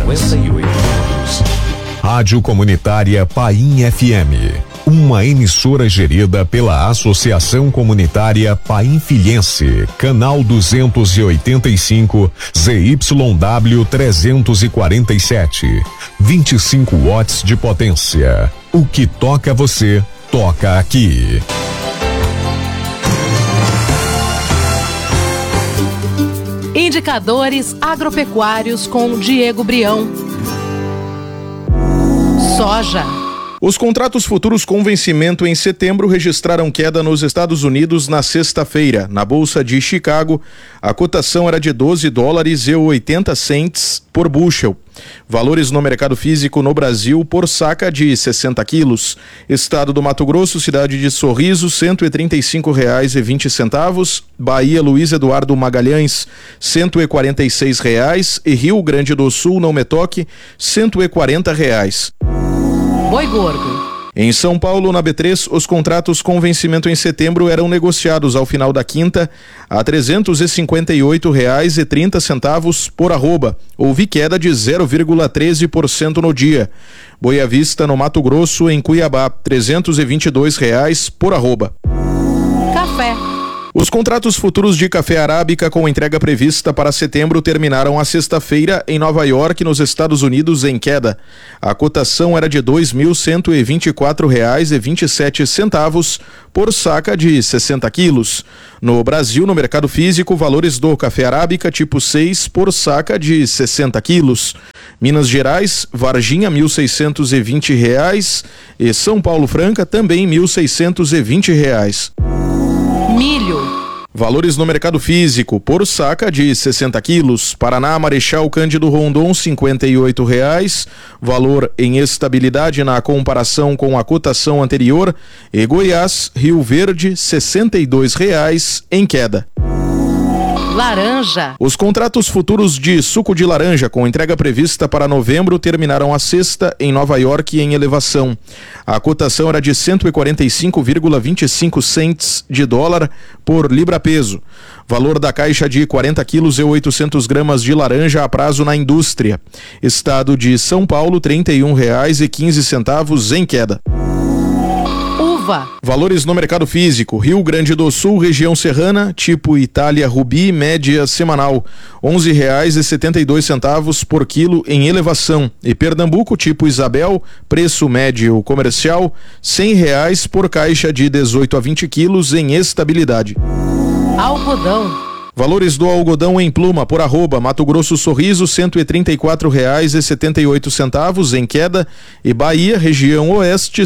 58 anos. Rádio Comunitária Paim FM. Uma emissora gerida pela Associação Comunitária Painfilhense, canal 285, ZYW 347, 25 watts de potência. O que toca você, toca aqui. Indicadores agropecuários com Diego Brião. Soja. Os contratos futuros com vencimento em setembro registraram queda nos Estados Unidos na sexta-feira. Na Bolsa de Chicago, a cotação era de $12,80 por bushel. Valores no mercado físico no Brasil por saca de 60 quilos. Estado do Mato Grosso, cidade de Sorriso, R$135,20. Bahia, Luiz Eduardo Magalhães, R$146. E Rio Grande do Sul, Não Me Toque, R$140. Boi gordo. Em São Paulo, na B3, os contratos com vencimento em setembro eram negociados ao final da quinta a R$358,30 por arroba. Houve queda de 0,13% no dia. Boi à vista, no Mato Grosso, em Cuiabá, R$322 por arroba. Café. Os contratos futuros de café arábica com entrega prevista para setembro terminaram a sexta-feira em Nova York, nos Estados Unidos, em queda. A cotação era de R$2.124,27 por saca de 60 quilos. No Brasil, no mercado físico, valores do café arábica tipo 6 por saca de 60 quilos. Minas Gerais, Varginha, R$1.620 e São Paulo Franca, também R$1.620. Milho. Valores no mercado físico por saca de 60 quilos. Paraná, Marechal Cândido Rondon, R$58. Valor em estabilidade na comparação com a cotação anterior. E Goiás, Rio Verde, R$62 em queda. Laranja. Os contratos futuros de suco de laranja com entrega prevista para novembro terminaram a sexta em Nova York em elevação. A cotação era de 145,25 cents de dólar por libra-peso. Valor da caixa de 40 quilos e 800 gramas de laranja a prazo na indústria. Estado de São Paulo, R$31,15 em queda. Valores no mercado físico. Rio Grande do Sul, região serrana, tipo Itália Rubi, média semanal, R$11,72 por quilo em elevação. E Pernambuco, tipo Isabel, preço médio comercial, R$100 por caixa de 18 a 20 quilos em estabilidade. Algodão. Valores do algodão em pluma por arroba. Mato Grosso Sorriso, R$134,78 em queda. E Bahia, região oeste,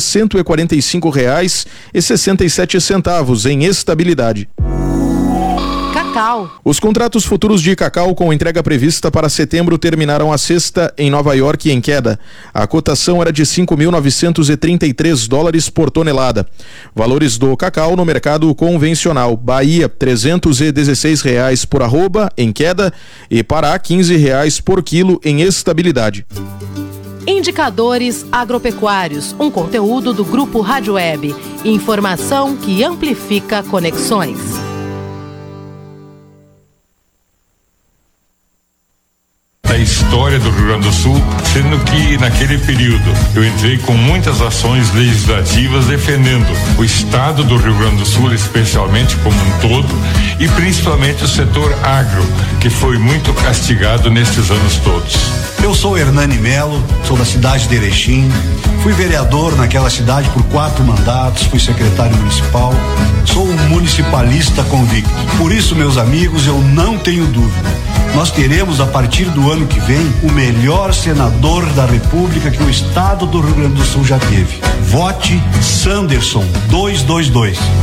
R$145,67 em estabilidade. Cacau. Os contratos futuros de cacau com entrega prevista para setembro terminaram a sexta em Nova York em queda. A cotação era de $5.933 por tonelada. Valores do cacau no mercado convencional. Bahia, R$316 por arroba em queda. E Pará, R$15 por quilo em estabilidade. Indicadores agropecuários, um conteúdo do Grupo Rádio Web. Informação que amplifica conexões. Da história do Rio Grande do Sul, sendo que naquele período eu entrei com muitas ações legislativas defendendo o estado do Rio Grande do Sul, especialmente como um todo, e principalmente o setor agro, que foi muito castigado nesses anos todos. Eu sou Hernani Melo, sou da cidade de Erechim, fui vereador naquela cidade por 4 mandatos, fui secretário municipal, sou um municipalista convicto. Por isso, meus amigos, eu não tenho dúvida, nós teremos a partir do ano que vem o melhor senador da República que o estado do Rio Grande do Sul já teve. Vote Sanderson 222.